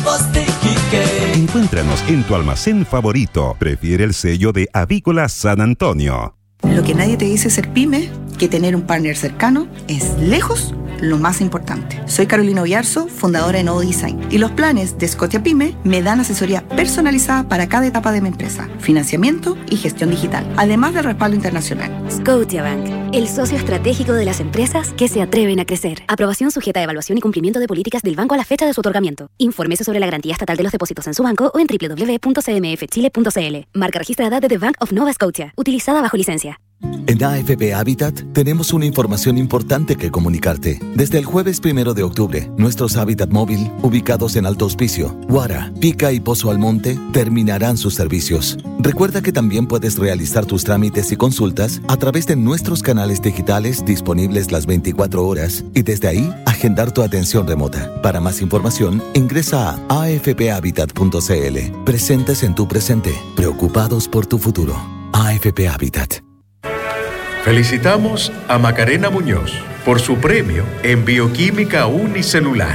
de Iquique. Encuéntranos en tu almacén favorito. Prefiere el sello de Avícola San Antonio. Lo que nadie te dice ser pyme, que tener un partner cercano es lejos lo más importante. Soy Carolina Oyarzo, fundadora de Novo Design, y los planes de Scotia Pyme me dan asesoría personalizada para cada etapa de mi empresa, financiamiento y gestión digital, además del respaldo internacional. Scotiabank, el socio estratégico de las empresas que se atreven a crecer. Aprobación sujeta a evaluación y cumplimiento de políticas del banco a la fecha de su otorgamiento. Infórmese sobre la garantía estatal de los depósitos en su banco o en www.cmfchile.cl. Marca registrada de The Bank of Nova Scotia, utilizada bajo licencia. En AFP Habitat tenemos una información importante que comunicarte. Desde el jueves 1 de octubre, nuestros Habitat móvil, ubicados en Alto Hospicio, Guara, Pica y Pozo Almonte, terminarán sus servicios. Recuerda que también puedes realizar tus trámites y consultas a través de nuestros canales digitales disponibles las 24 horas y desde ahí agendar tu atención remota. Para más información, ingresa a afphabitat.cl. Presentes en tu presente, preocupados por tu futuro. AFP Habitat. Felicitamos a Macarena Muñoz por su premio en Bioquímica Unicelular.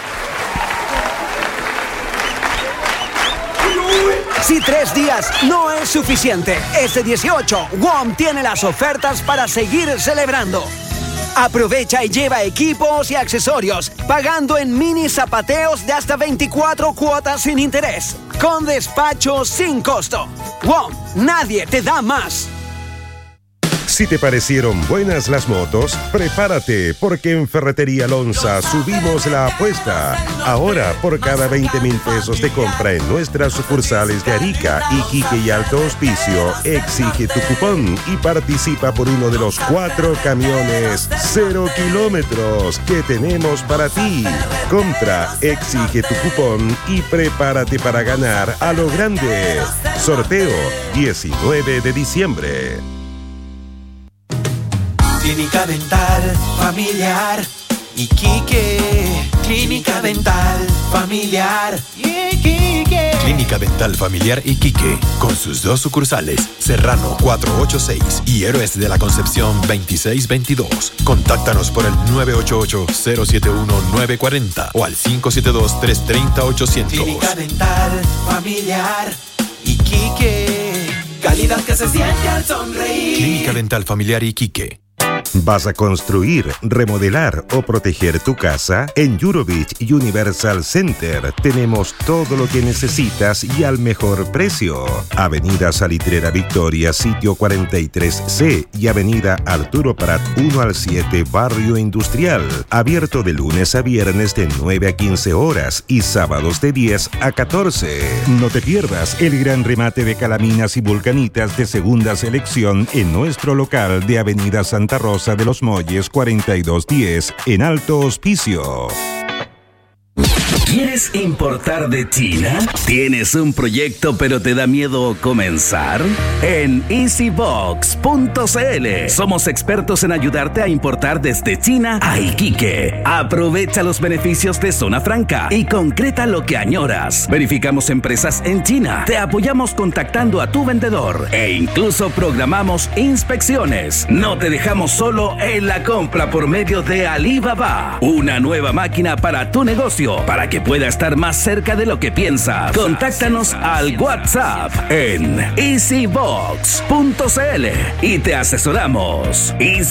Si 3 días no es suficiente, este 18, WOM tiene las ofertas para seguir celebrando. Aprovecha y lleva equipos y accesorios, pagando en mini zapateos de hasta 24 cuotas sin interés, con despacho sin costo. WOM, nadie te da más. Si te parecieron buenas las motos, prepárate, porque en Ferretería Lonza subimos la apuesta. Ahora, por cada 20,000 pesos de compra en nuestras sucursales de Arica, Iquique y Alto Hospicio, exige tu cupón y participa por uno de los 4 camiones 0 kilómetros que tenemos para ti. Compra, exige tu cupón y prepárate para ganar a lo grande. Sorteo 19 de diciembre. Clínica Dental Familiar Iquique. Clínica Dental Familiar Iquique. Clínica Dental Familiar Iquique, con sus 2 sucursales, Serrano 486 y Héroes de la Concepción 2622. Contáctanos por el 988-071-940 o al 572-330-800. Clínica Dental Familiar Iquique. Calidad que se siente al sonreír. Clínica Dental Familiar Iquique. ¿Vas a construir, remodelar o proteger tu casa? En Eurovich Universal Center tenemos todo lo que necesitas y al mejor precio. Avenida Salitrera Victoria, sitio 43C y Avenida Arturo Prat 1 al 7, Barrio Industrial. Abierto de lunes a viernes de 9 a 15 horas y sábados de 10 a 14. No te pierdas el gran remate de calaminas y vulcanitas de segunda selección en nuestro local de Avenida Santa Rosa de los Molles 4210 en Alto Hospicio. ¿Quieres importar de China? ¿Tienes un proyecto pero te da miedo comenzar? En easybox.cl somos expertos en ayudarte a importar desde China a Iquique. Aprovecha los beneficios de Zona Franca y concreta lo que añoras. Verificamos empresas en China, te apoyamos contactando a tu vendedor e incluso programamos inspecciones. No te dejamos solo en la compra por medio de Alibaba. Una nueva máquina para tu negocio, para que pueda estar más cerca de lo que piensas. Contáctanos al WhatsApp en easybox.cl y te asesoramos.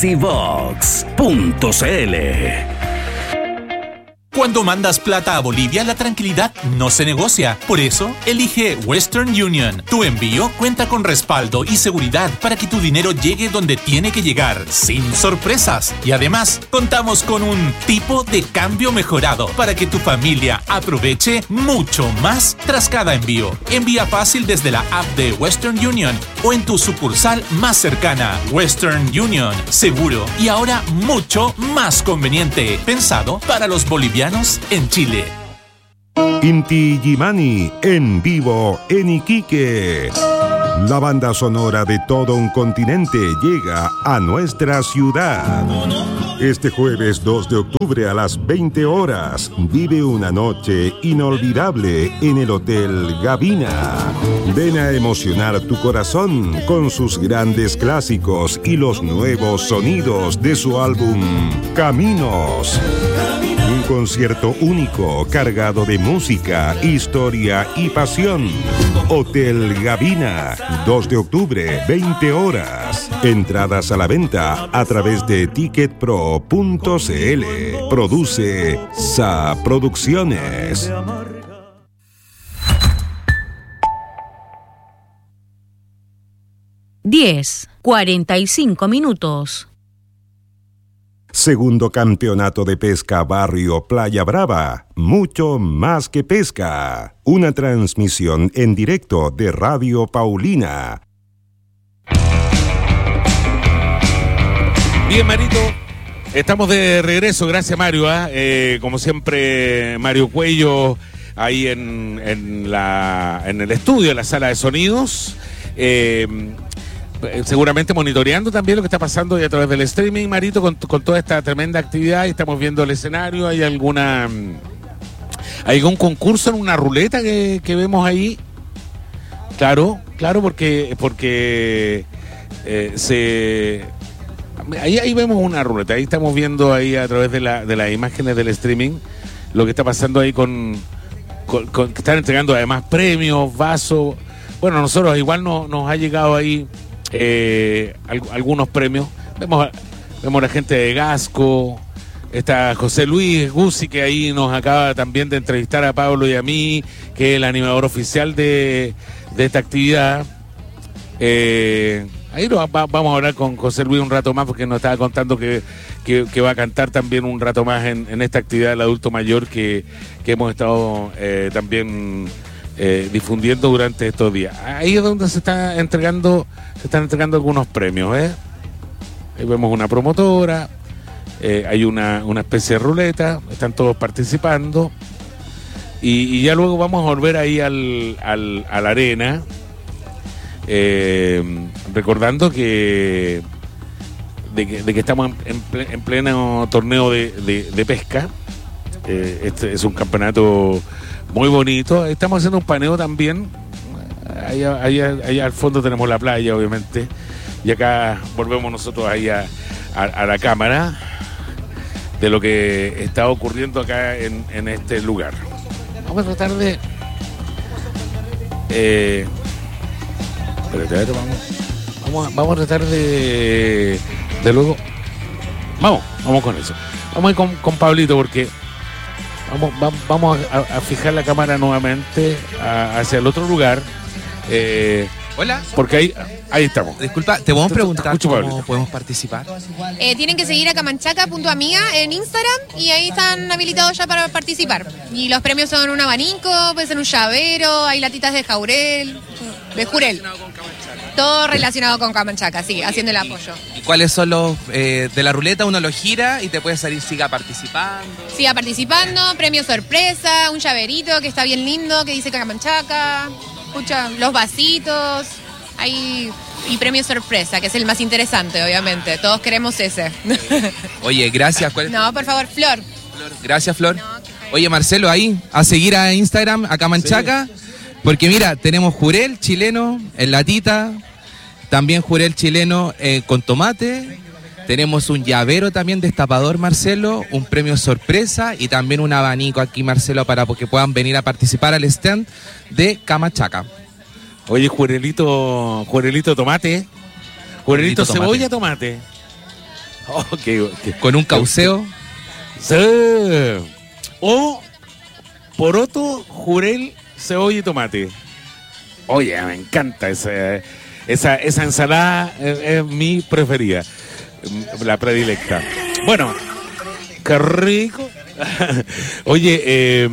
easybox.cl. Cuando mandas plata a Bolivia, la tranquilidad no se negocia. Por eso, elige Western Union. Tu envío cuenta con respaldo y seguridad para que tu dinero llegue donde tiene que llegar, sin sorpresas. Y además, contamos con un tipo de cambio mejorado para que tu familia aproveche mucho más tras cada envío. Envía fácil desde la app de Western Union o en tu sucursal más cercana. Western Union, seguro y ahora mucho más conveniente. Pensado para los bolivianos en Chile. Inti Gimani en vivo en Iquique. La banda sonora de todo un continente llega a nuestra ciudad. Este jueves 2 de octubre a las 20 horas, vive una noche inolvidable en el Hotel Gavina. Ven a emocionar tu corazón con sus grandes clásicos y los nuevos sonidos de su álbum Caminos. Un concierto único, cargado de música, historia y pasión. Hotel Gavina, 2 de octubre, 20 horas. Entradas a la venta a través de ticketpro.cl. Produce Sa Producciones. 10:45 minutos. Segundo campeonato de pesca Barrio Playa Brava. Mucho más que pesca. Una transmisión en directo de Radio Paulina. Bien, Marito. Estamos de regreso. Gracias, Mario. Como siempre, Mario Cuello ahí en el estudio, en la sala de sonidos. Seguramente monitoreando también lo que está pasando y a través del streaming, Marito, con toda esta tremenda actividad. Estamos viendo el escenario. ¿Hay algún concurso en una ruleta que vemos ahí? Claro, porque ahí vemos una ruleta. Ahí estamos viendo ahí a través de las imágenes del streaming lo que está pasando ahí con que están entregando además premios, vasos. Bueno, nosotros igual nos ha llegado ahí algunos premios. Vemos a la gente de Gasco, está José Luis Guzzi, que ahí nos acaba también de entrevistar a Pablo y a mí, que es el animador oficial de esta actividad. Ahí vamos a hablar con José Luis un rato más, porque nos estaba contando que va a cantar también un rato más en esta actividad del adulto mayor que hemos estado también difundiendo durante estos días. Ahí es donde se están entregando algunos premios. Ahí vemos una promotora, hay una especie de ruleta, están todos participando y ya luego vamos a volver ahí a la arena, recordando de que estamos en pleno torneo de pesca. Este es un campeonato muy bonito. Estamos haciendo un paneo también. Allá al fondo tenemos la playa, obviamente. Y acá volvemos nosotros ahí a la cámara de lo que está ocurriendo acá en este lugar. Vamos a tratar de... Vamos a tratar de luego... Vamos con eso. Vamos a ir con Pablito, porque... Vamos a fijar la cámara nuevamente hacia el otro lugar. Hola. Porque ahí estamos. Disculpa, ¿te podemos preguntar escucho, cómo Pablito. podemos participar? Tienen que seguir a camanchaca.amiga en Instagram y ahí están habilitados ya para participar. Y los premios son un abanico, puede ser un llavero, hay latitas de jurel. Todo relacionado con Camanchaca, sí, haciendo el apoyo. ¿Y cuáles son los de la ruleta? Uno lo gira y te puede salir, siga participando. Siga participando, premio sorpresa, un llaverito que está bien lindo, que dice Camanchaca, escucha, los vasitos, hay, y premio sorpresa, que es el más interesante, obviamente. Todos queremos ese. Oye, gracias. No, por favor, Flor. Gracias, Flor. Oye, Marcelo, ahí, a seguir a Instagram, a Camanchaca. Sí. Porque mira, tenemos jurel chileno en latita, también jurel chileno con tomate, tenemos un llavero también destapador, Marcelo, un premio sorpresa y también un abanico aquí, Marcelo, para que puedan venir a participar al stand de Camanchaca. Oye, jurelito tomate, jurelito cebolla tomate. Okay. Con un cauceo. Sí. O poroto, jurel, cebolla y tomate. Oye, me encanta esa ensalada, es mi preferida, la predilecta. Bueno, qué rico. Oye,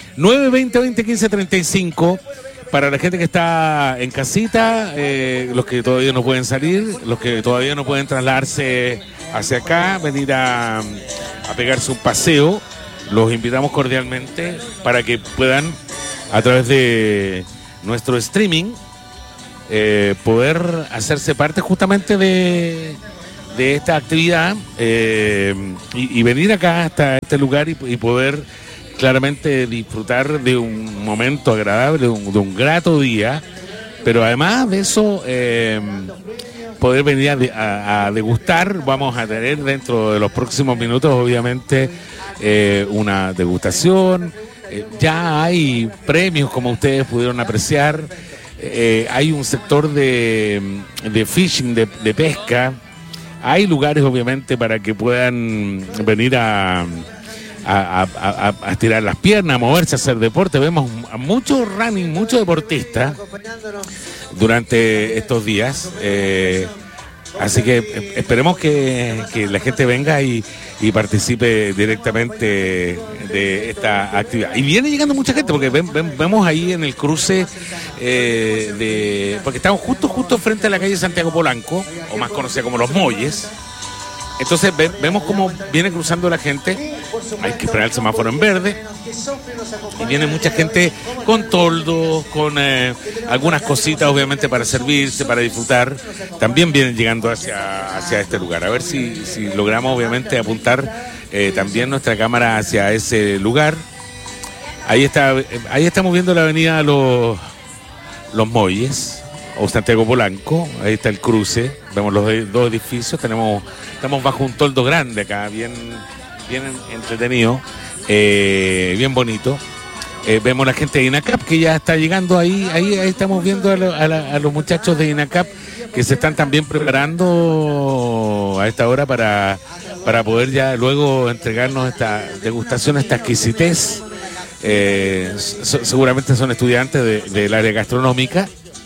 920-2015-35 para la gente que está en casita, los que todavía no pueden salir, los que todavía no pueden trasladarse hacia acá, venir a pegarse un paseo. Los invitamos cordialmente para que puedan, a través de nuestro streaming, poder hacerse parte justamente de esta actividad y venir acá hasta este lugar y poder claramente disfrutar de un momento agradable, de un grato día, pero además de eso poder venir a degustar. Vamos a tener dentro de los próximos minutos, obviamente, una degustación. Ya hay premios, como ustedes pudieron apreciar. Hay un sector de fishing, de pesca. Hay lugares, obviamente, para que puedan venir a estirar las piernas, a moverse, a hacer deporte. Vemos a mucho running, muchos deportistas durante estos días. Así que esperemos que la gente venga y participe directamente de esta actividad. Y viene llegando mucha gente, porque vemos ahí en el cruce porque estamos justo frente a la calle Santiago Polanco, o más conocida como Los Molles. Entonces vemos cómo viene cruzando la gente. Hay que esperar el semáforo en verde. Y viene mucha gente con toldos, con algunas cositas, obviamente, para servirse, para disfrutar. También vienen llegando hacia este lugar. A ver si logramos, obviamente, apuntar también nuestra cámara hacia ese lugar. Ahí estamos viendo la avenida Los Molles, o Santiago Polanco. Ahí está el cruce. Vemos los dos edificios. Estamos bajo un toldo grande acá, bien entretenido, bien bonito. Vemos la gente de INACAP que ya está llegando ahí estamos viendo a los muchachos de INACAP que se están también preparando a esta hora para poder ya luego entregarnos esta degustación, esta exquisitez. Seguramente son estudiantes del área gastronómica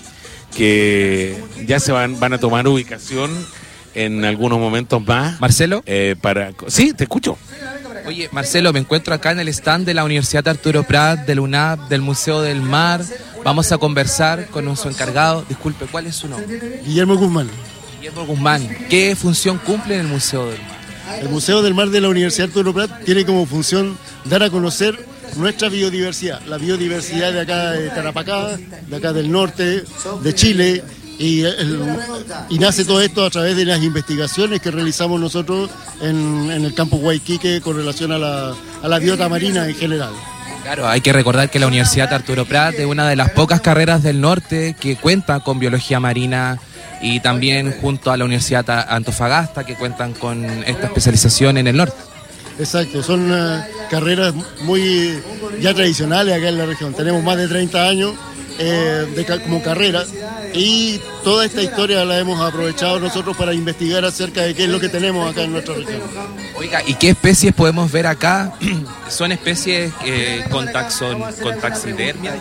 que ya se van a tomar ubicación en algunos momentos más. Marcelo. Sí, te escucho. Oye, Marcelo, me encuentro acá en el stand de la Universidad Arturo Prat, del UNAP, del Museo del Mar. Vamos a conversar con nuestro encargado. Disculpe, ¿cuál es su nombre? Guillermo Guzmán. Guillermo Guzmán. ¿Qué función cumple en el Museo del Mar? El Museo del Mar de la Universidad Arturo Prat tiene como función dar a conocer nuestra biodiversidad, la biodiversidad de acá de Tarapacá, de acá del norte, de Chile. Y nace todo esto a través de las investigaciones que realizamos nosotros en el campus Huayquique con relación a la biota marina en general. Claro, hay que recordar que la Universidad Arturo Prat es una de las pocas carreras del norte que cuenta con biología marina, y también junto a la Universidad Antofagasta, que cuentan con esta especialización en el norte. Exacto, son carreras muy ya tradicionales acá en la región. Tenemos más de 30 años como carrera, y toda esta historia la hemos aprovechado nosotros para investigar acerca de qué es lo que tenemos acá en nuestra región. Oiga, ¿y qué especies podemos ver acá? ¿Son especies con taxidermia?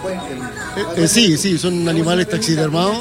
Sí, son animales taxidermados,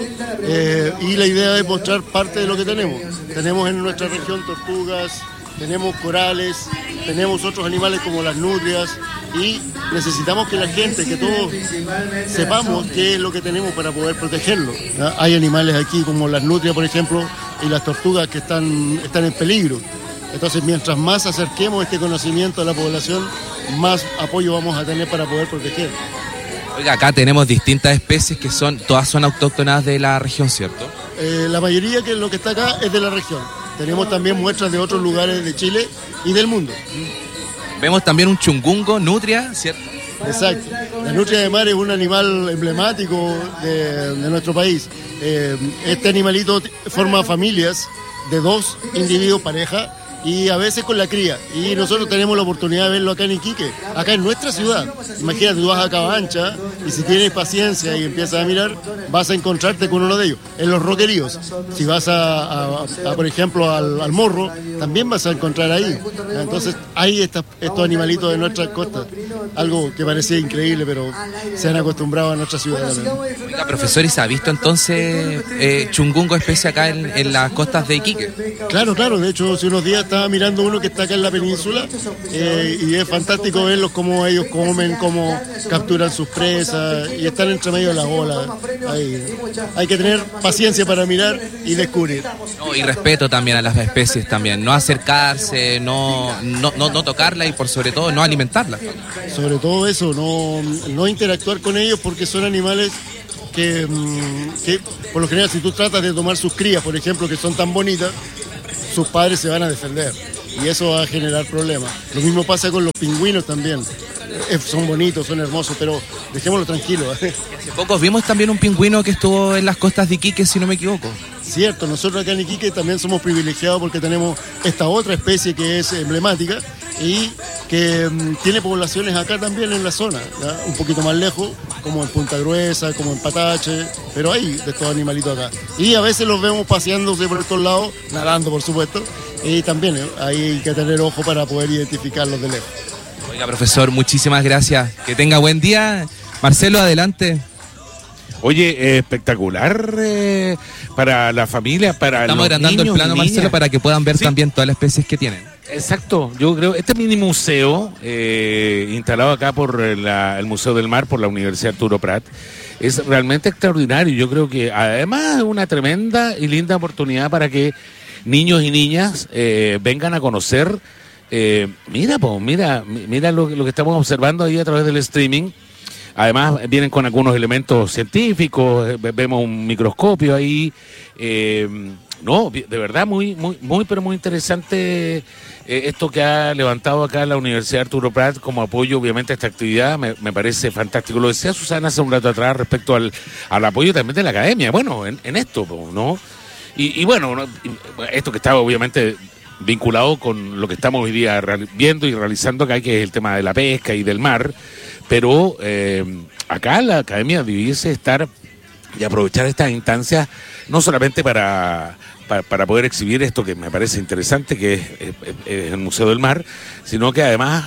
y la idea es mostrar parte de lo que tenemos. Tenemos en nuestra región tortugas, tenemos corales, tenemos otros animales como las nutrias, y necesitamos que la gente, que todos sepamos qué es lo que tenemos para poder protegerlo. Hay animales aquí como las nutrias, por ejemplo, y las tortugas que están en peligro. Entonces, mientras más acerquemos este conocimiento a la población, más apoyo vamos a tener para poder proteger. Oiga, acá tenemos distintas especies que todas son autóctonas de la región, ¿cierto? La mayoría que lo que está acá es de la región. Tenemos también muestras de otros lugares de Chile y del mundo. Vemos también un chungungo, nutria, ¿cierto? Exacto. La nutria de mar es un animal emblemático de nuestro país. Este animalito forma familias de 2 individuos pareja, y a veces con la cría. Y nosotros tenemos la oportunidad de verlo acá en Iquique, acá en nuestra ciudad. Imagínate, tú vas a Cabancha y si tienes paciencia y empiezas a mirar, vas a encontrarte con uno de ellos. En los roqueríos, si vas por ejemplo, al Morro, también vas a encontrar ahí. Entonces, hay estos animalitos de nuestras costas. Algo que parecía increíble, pero se han acostumbrado a nuestra ciudad también. Oiga, profesor, ¿y se ha visto entonces chungungo especie acá en las costas de Iquique? Claro. De hecho, hace unos días estaba mirando uno que está acá en la península, y es fantástico verlos cómo ellos comen, cómo capturan sus presas, y están entre medio de las olas. Hay que tener paciencia para mirar y descubrir. No, y respeto también a las especies también, no acercarse, no tocarla, y por sobre todo no alimentarla. Sobre todo eso, no interactuar con ellos, porque son animales que por lo general, si tú tratas de tomar sus crías, por ejemplo, que son tan bonitas, sus padres se van a defender, y eso va a generar problemas. Lo mismo pasa con los pingüinos también. Son bonitos, son hermosos, pero dejémoslo tranquilo. Hace poco vimos también un pingüino que estuvo en las costas de Iquique, si no me equivoco. cierto, nosotros acá en Iquique también somos privilegiados porque tenemos esta otra especie que es emblemática y que tiene poblaciones acá también en la zona, ¿ya? Un poquito más lejos, como en Punta Gruesa, como en Patache, pero hay de estos animalitos acá. Y a veces los vemos paseándose por estos lados, nadando por supuesto, y también hay que tener ojo para poder identificarlos de lejos. Oiga, profesor, muchísimas gracias. Que tenga buen día. Marcelo, adelante. Oye, espectacular para la familia, para Estamos los agrandando niños el plano, y niñas. Marcelo, para que puedan ver también todas las especies que tienen. Exacto, yo creo, este mini museo instalado acá por el Museo del Mar, por la Universidad Arturo Prat, es realmente extraordinario. Yo creo que además es una tremenda y linda oportunidad para que niños y niñas vengan a conocer. Mira lo que estamos observando ahí a través del streaming. Además vienen con algunos elementos científicos, vemos un microscopio ahí. No, de verdad muy interesante esto que ha levantado acá la Universidad Arturo Prat como apoyo obviamente a esta actividad. Me parece fantástico. Lo decía Susana hace un rato atrás respecto al apoyo también de la academia. Bueno, en esto, ¿no? Y bueno, esto que está obviamente vinculado con lo que estamos hoy día viendo y realizando acá, que es el tema de la pesca y del mar. Pero acá la academia debiese estar y aprovechar estas instancias no solamente para poder exhibir esto que me parece interesante, que es el Museo del Mar, sino que además,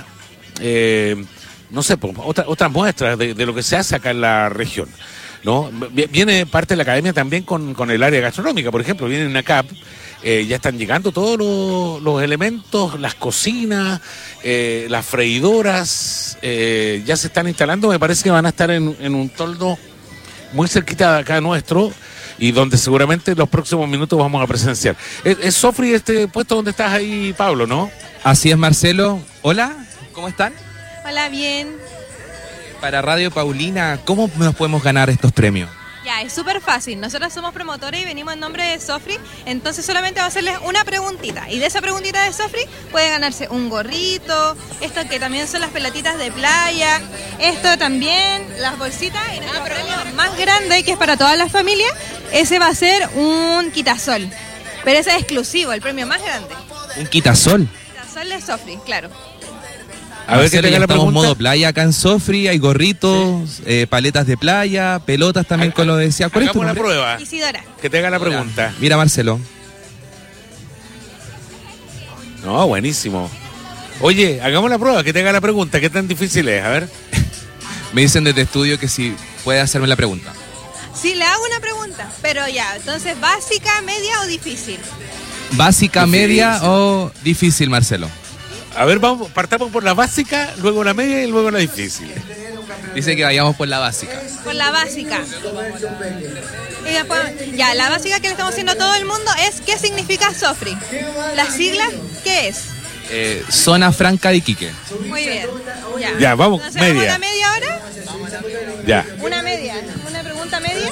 no sé, otras muestras de lo que se hace acá en la región, ¿no? Viene parte de la academia también con el área gastronómica, por ejemplo, viene una CAP. Ya están llegando todos los elementos, las cocinas, las freidoras, ya se están instalando. Me parece que van a estar en un toldo muy cerquita de acá nuestro y donde seguramente en los próximos minutos vamos a presenciar. Es Sofri este puesto donde estás ahí, Pablo, ¿no? Así es, Marcelo. Hola, ¿cómo están? Hola, bien. Para Radio Paulina, ¿cómo nos podemos ganar estos premios? Ya, es súper fácil. Nosotros somos promotores y venimos en nombre de Sofri, entonces solamente vamos a hacerles una preguntita. Y de esa preguntita de Sofri puede ganarse un gorrito, esto que también son las pelotitas de playa, esto también, las bolsitas, y nuestro premio más grande, que es para todas las familias, ese va a ser un quitasol. Pero ese es exclusivo, el premio más grande. ¿Un quitasol? Quitasol de Sofri, claro. A ver, que tenga la pregunta. pregunta. Modo playa acá en Sofri, hay gorritos, paletas de playa, pelotas también, con lo decía. ¿Cuál es tu Hagamos la nombre? prueba. Isidora. Que te haga la pregunta. Mira, Marcelo. No, buenísimo. Oye, hagamos la prueba, que te haga la pregunta. ¿Qué tan difícil es? A ver. Me dicen desde estudio que si puede hacerme la pregunta. Sí, le hago una pregunta, pero ya, entonces, ¿básica, media o difícil? ¿Básica, Difícil. media o difícil, Marcelo? A ver, partamos por la básica, luego la media y luego la difícil. Dice que vayamos por la básica. Por la básica. Y después, ya, la básica que le estamos haciendo a todo el mundo es ¿qué significa Sofri? ¿Las siglas qué es? Zona Franca de Iquique. Muy bien. Ya, Ya, vamos, entonces, ¿vamos media. a una media ahora? Ya. Una media. ¿Una pregunta media?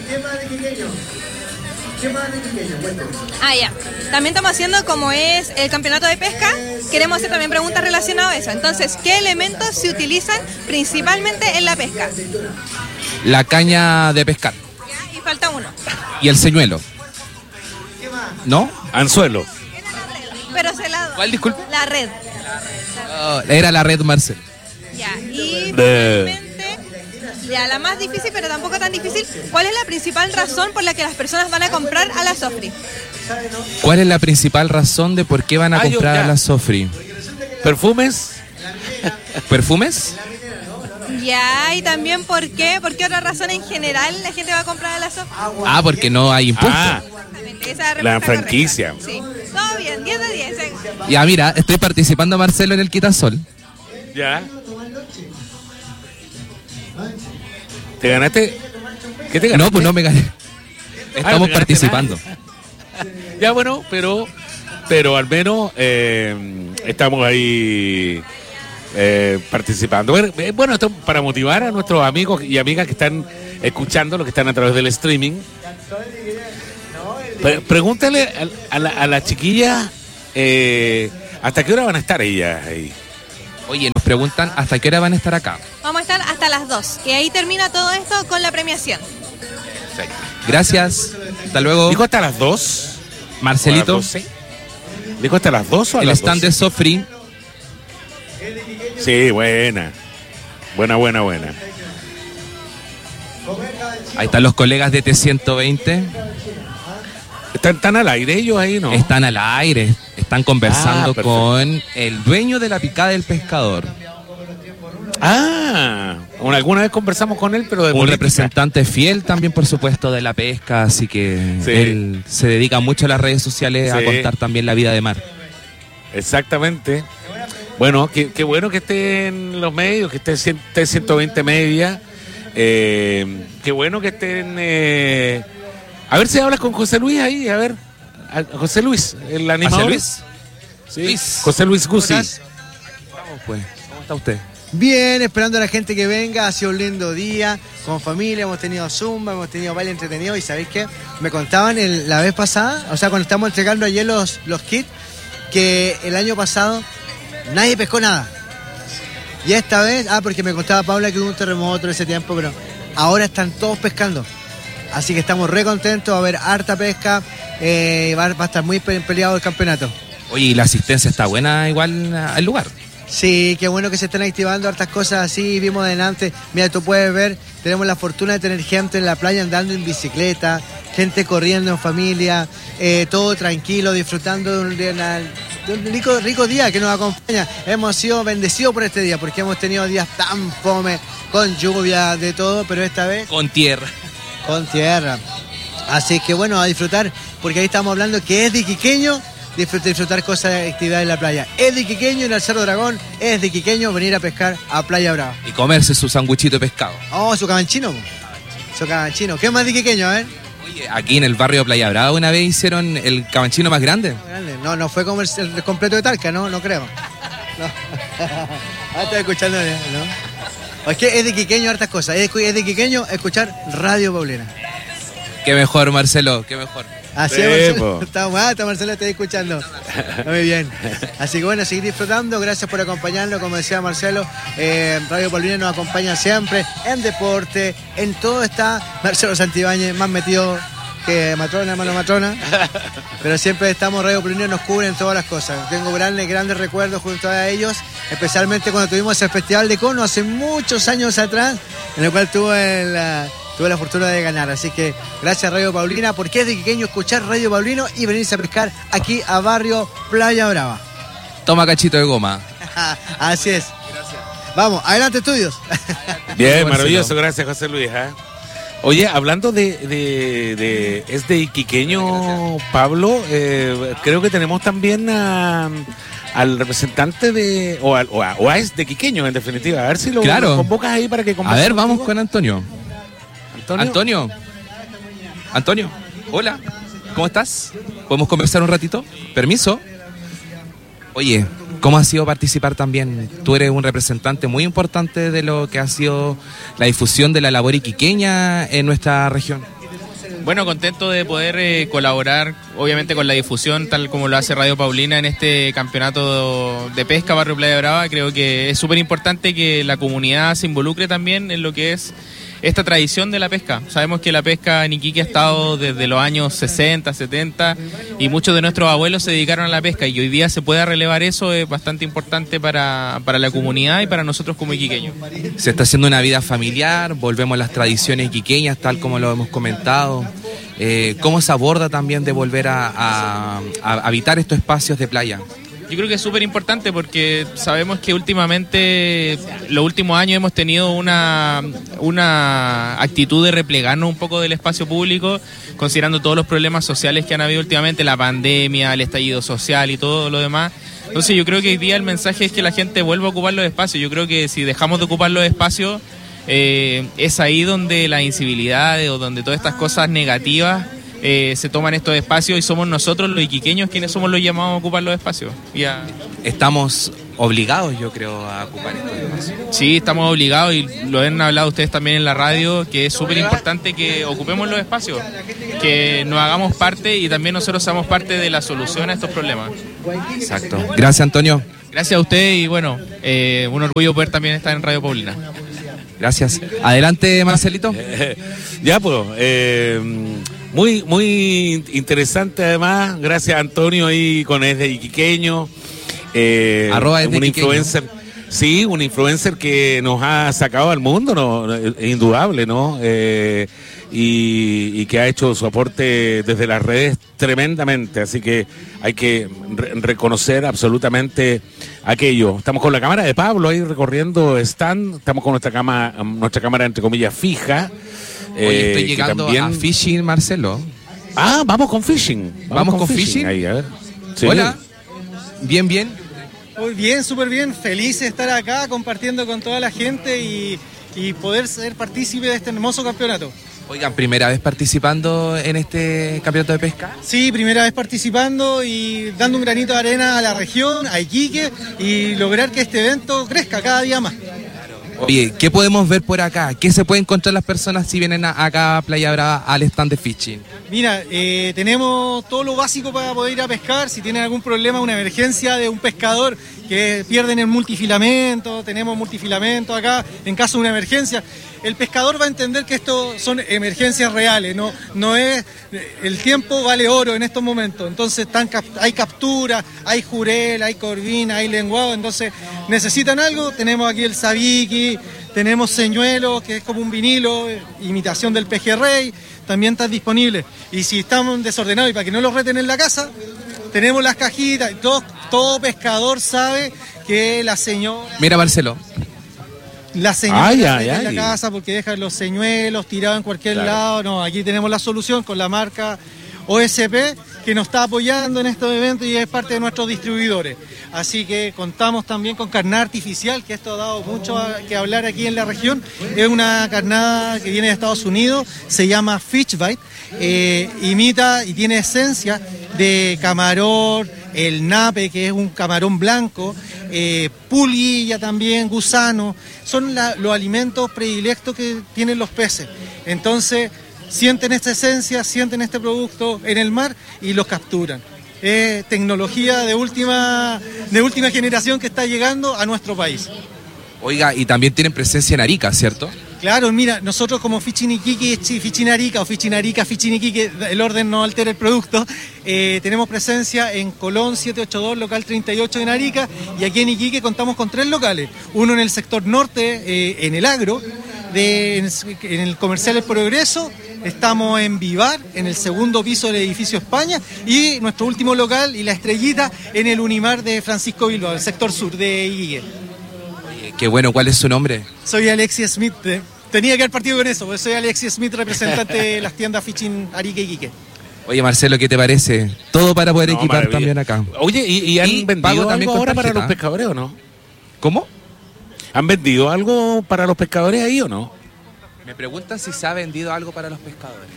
Ah, ya. También estamos haciendo, como es el campeonato de pesca, queremos hacer también preguntas relacionadas a eso. Entonces, ¿qué elementos se utilizan principalmente en la pesca? La caña de pescar. Y falta uno. Y el señuelo. ¿No? Anzuelo. Pero celado. ¿Cuál, disculpe? La red. Oh, era la red, Marcelo. Ya. Y finalmente, ya la más difícil, pero tampoco tan difícil, ¿cuál es la principal razón por la que las personas van a comprar a la Sofri? ¿Cuál es la principal razón de por qué van a comprar a la Sofri? ¿Perfumes? ¿Perfumes? Ya, y también ¿por qué? ¿Por qué otra razón en general la gente va a comprar a la Sofri? Ah, porque no hay impuestos. Exactamente, esa es La respuesta franquicia. correcta. Sí, todo bien, 10 de 10. Ya, mira, estoy participando, Marcelo, en el quitasol. Ya. ¿Te ganaste? ¿Qué te ganaste? No, pues no me gané. ¿te Estamos ganaste participando. nada? Ya, bueno, pero al menos estamos ahí participando. Bueno, esto para motivar a nuestros amigos y amigas que están escuchando, los que están a través del streaming. Pregúntale a la chiquilla hasta qué hora van a estar ellas ahí. Oye, nos preguntan hasta qué hora van a estar acá. Vamos a estar hasta las 2, que ahí termina todo esto con la premiación. Gracias. Hasta luego. ¿Dijo hasta las 2? Marcelito. ¿Dijo hasta las 2 o a el las stand 12? de Sofri. Sí, buena. Buena. Ahí están los colegas de T120. ¿Están al aire ellos ahí, no? Están al aire. Están conversando perfecto. con el dueño de la picada del pescador. Alguna vez conversamos con él, pero de un política. representante fiel también, por supuesto, de la pesca, así que Sí. él se dedica mucho a las redes sociales a Sí. contar también la vida de mar. Exactamente. Bueno, qué bueno que esté en los medios, que esté en T120 Media. Qué bueno que estén... a ver si hablas con José Luis ahí, a ver. José Luis, el animador. ¿José Luis? Sí. Luis. José Luis Guzzi. Vamos pues, ¿cómo está usted? Bien, esperando a la gente que venga. Ha sido un lindo día con familia, hemos tenido zumba, hemos tenido baile entretenido. Y ¿sabéis qué? Me contaban la vez pasada, o sea, cuando estamos entregando ayer los kits, que el año pasado nadie pescó nada. Y esta vez, porque me contaba Paula que hubo un terremoto en ese tiempo, pero ahora están todos pescando. Así que estamos re contentos, va a haber harta pesca, va a estar muy peleado el campeonato. Oye, y la asistencia está buena igual al lugar. Sí, qué bueno que se están activando hartas cosas así, vimos adelante. Mira, tú puedes ver, tenemos la fortuna de tener gente en la playa andando en bicicleta, gente corriendo en familia, todo tranquilo, disfrutando de un rico día que nos acompaña. Hemos sido bendecidos por este día, porque hemos tenido días tan fome, con lluvia, de todo, pero esta vez... Con tierra. Con tierra. Así que bueno, a disfrutar, porque ahí estamos hablando que es de iquiqueño, disfrutar cosas de actividad en la playa. Es de iquiqueño ir al Cerro Dragón, es de iquiqueño venir a pescar a Playa Brava. Y comerse su sanguchito de pescado. Oh, su cabanchino. Su cabanchino. ¿Qué más de iquiqueño, a ver? Oye, aquí en el barrio de Playa Brava una vez hicieron el cabanchino más grande. No fue como el completo de Talca, no creo. No. Estoy escuchando, ¿no? Es que es de iquiqueño hartas cosas. Es de iquiqueño escuchar Radio Paulina. Qué mejor, Marcelo, qué mejor. Así es, Marcelo. Está Marcelo, estoy escuchando. Muy bien. Así que bueno, seguir disfrutando. Gracias por acompañarnos. Como decía Marcelo, Radio Paulina nos acompaña siempre en deporte. En todo está Marcelo Santibáñez, más metido que Matrona, hermano Matrona. Pero siempre estamos, Radio Paulina nos cubre en todas las cosas. Tengo grandes recuerdos junto a ellos, especialmente cuando tuvimos el Festival de Cono hace muchos años atrás, en el cual tuve la fortuna de ganar. Así que gracias Radio Paulina, porque es de iquiqueño escuchar Radio Paulino y venirse a pescar aquí a barrio Playa Brava. Toma cachito de goma. Así es. Gracias. Vamos, adelante estudios. Bien, maravilloso, gracias José Luis. Oye, hablando es de iquiqueño, Pablo, creo que tenemos también al representante de, o a es de iquiqueño en definitiva. A ver si lo convocas ahí para que converse. A ver, vamos contigo. con Antonio. Antonio, hola, ¿cómo estás? ¿Podemos conversar un ratito? ¿Permiso? Oye, ¿cómo ha sido participar también? Tú eres un representante muy importante de lo que ha sido la difusión de la labor iquiqueña en nuestra región. Bueno, contento de poder colaborar, obviamente, con la difusión, tal como lo hace Radio Paulina en este campeonato de pesca Barrio Playa Brava. Creo que es súper importante que la comunidad se involucre también en lo que es esta tradición de la pesca. Sabemos que la pesca en Iquique ha estado desde los años 60, 70 y muchos de nuestros abuelos se dedicaron a la pesca y hoy día se pueda relevar eso es bastante importante para la comunidad y para nosotros como iquiqueños. Se está haciendo una vida familiar, volvemos a las tradiciones iquiqueñas tal como lo hemos comentado. ¿Cómo se aborda también de volver a habitar estos espacios de playa? Yo creo que es súper importante porque sabemos que últimamente, los últimos años hemos tenido una actitud de replegarnos un poco del espacio público, considerando todos los problemas sociales que han habido últimamente, la pandemia, el estallido social y todo lo demás. Entonces yo creo que hoy día el mensaje es que la gente vuelva a ocupar los espacios. Yo creo que si dejamos de ocupar los espacios, es ahí donde las incivilidades o donde todas estas cosas negativas se toman estos espacios y somos nosotros los iquiqueños quienes somos los llamados a ocupar los espacios. Estamos obligados, yo creo, a ocupar estos espacios. Sí, estamos obligados y lo han hablado ustedes también en la radio, que es súper importante que ocupemos los espacios, que nos hagamos parte y también nosotros seamos parte de la solución a estos problemas. Exacto. Gracias, Antonio. Gracias a usted y bueno, un orgullo poder también estar en Radio Paulina. Gracias. Adelante, Marcelito. Ya, pues, Muy, muy interesante además. Gracias, Antonio, ahí con Es de Iquiqueño. Arroba Es de un Iquiqueño. influencer. Sí, un influencer que nos ha sacado al mundo, ¿no? Es indudable, ¿no? Y que ha hecho su aporte desde las redes tremendamente, así que hay que reconocer absolutamente aquello. Estamos con la cámara de Pablo ahí recorriendo stand, estamos con nuestra cámara entre comillas fija. Oye, estoy llegando también... a Fishing, Marcelo. Ah, vamos con Fishing. Vamos con Fishing. Ahí, a ver. Sí. Hola. Bien, bien. Muy bien, súper bien. Feliz de estar acá compartiendo con toda la gente y poder ser partícipe de este hermoso campeonato. Oigan, ¿primera vez participando en este campeonato de pesca? Sí, primera vez participando y dando un granito de arena a la región, a Iquique, y lograr que este evento crezca cada día más. Oye, ¿qué podemos ver por acá? ¿Qué se puede encontrar las personas si vienen acá a Playa Brava al stand de Fishing? Mira, tenemos todo lo básico para poder ir a pescar. Si tienen algún problema, una emergencia de un pescador que pierden el multifilamento, tenemos multifilamento acá en caso de una emergencia. El pescador va a entender que esto son emergencias reales, no es, el tiempo vale oro en estos momentos, entonces hay captura, hay jurel, hay corvina, hay lenguado, entonces necesitan algo, tenemos aquí el sabiki, tenemos señuelo, que es como un vinilo, imitación del pejerrey, también está disponible. Y si estamos desordenados y para que no los reten en la casa, tenemos las cajitas, y todo pescador sabe que la señora... Mira, Marcelo. La señora en la casa porque dejan los señuelos tirados en cualquier lado. No, aquí tenemos la solución con la marca OSP que nos está apoyando en estos eventos y es parte de nuestros distribuidores. Así que contamos también con carnada artificial, que esto ha dado mucho que hablar aquí en la región. Es una carnada que viene de Estados Unidos, se llama Fish Bite, imita y tiene esencia de camarón, el nape, que es un camarón blanco, pulguilla también, gusano, son los alimentos predilectos que tienen los peces. Entonces, sienten esta esencia, sienten este producto en el mar y los capturan. Es tecnología de última generación que está llegando a nuestro país. Oiga, y también tienen presencia en Arica, ¿cierto? Claro, mira, nosotros como Fishing Iquique, Fishing Arica o Fishing Arica, Fishing Iquique, el orden no altera el producto, tenemos presencia en Colón 782, local 38 en Arica, y aquí en Iquique contamos con 3 locales, uno en el sector norte, en el agro, en el comercial El Progreso, estamos en Vivar, en el segundo piso del edificio España, y nuestro último local y la estrellita en el Unimar de Francisco Bilbao, el sector sur de Iquique. Qué bueno, ¿cuál es su nombre? Soy Alexis Smith. Tenía que haber partido con eso, porque soy Alexis Smith, representante de las tiendas Fishing Arica y Iquique. Oye, Marcelo, ¿qué te parece? Todo para poder equipar maravilla. También acá. Oye, ¿y han vendido algo ahora para los pescadores o no? ¿Cómo? ¿Han vendido algo para los pescadores ahí o no? Me preguntan si se ha vendido algo para los pescadores.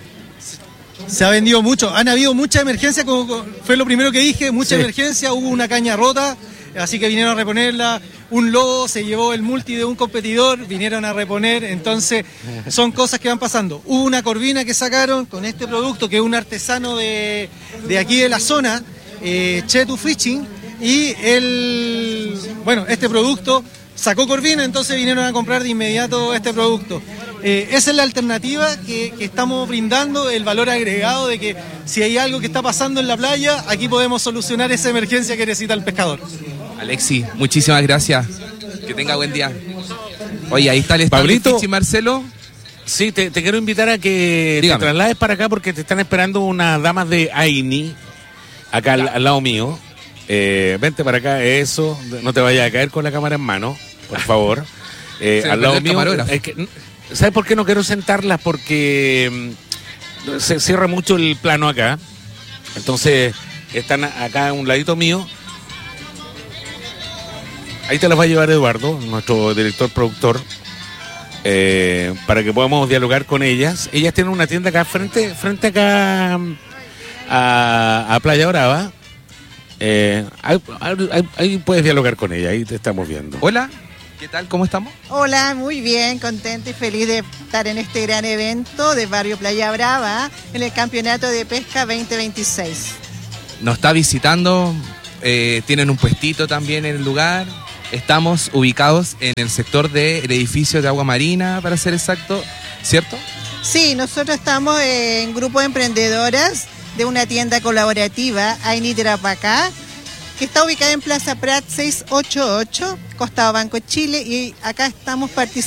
Se ha vendido mucho. Han habido mucha emergencia, como fue lo primero que dije, mucha emergencia. Hubo una caña rota, así que vinieron a reponerla. Un lobo se llevó el multi de un competidor, vinieron a reponer. Entonces, son cosas que van pasando. Hubo una corvina que sacaron con este producto, que es un artesano de aquí de la zona, Chetu Fishing, y este producto sacó corvina, entonces vinieron a comprar de inmediato este producto. Esa es la alternativa que estamos brindando, el valor agregado de que si hay algo que está pasando en la playa, aquí podemos solucionar esa emergencia que necesita el pescador. Alexi, muchísimas gracias. Que tenga buen día. Oye, ahí está el stand de Fishing, Marcelo. Sí, te quiero invitar a que te traslades para acá porque te están esperando unas damas de Aini, acá al lado mío. Vente para acá, eso, no te vayas a caer con la cámara en mano, por favor. Al lado mío, ¿sabes por qué no quiero sentarlas? Porque se cierra mucho el plano acá. Entonces, están acá a un ladito mío. Ahí te las va a llevar Eduardo, nuestro director productor, para que podamos dialogar con ellas. Ellas tienen una tienda acá frente acá a Playa Brava. Ahí puedes dialogar con ella, ahí te estamos viendo. Hola, ¿qué tal? ¿Cómo estamos? Hola, muy bien, contenta y feliz de estar en este gran evento de Barrio Playa Brava en el Campeonato de Pesca 2026. Nos está visitando, tienen un puestito también en el lugar. Estamos ubicados en el sector del edificio de agua marina, para ser exacto, ¿cierto? Sí, nosotros estamos en grupo de emprendedoras de una tienda colaborativa, Ainiterapacá, que está ubicada en Plaza Prat 688, Costado Banco Chile, y acá estamos participando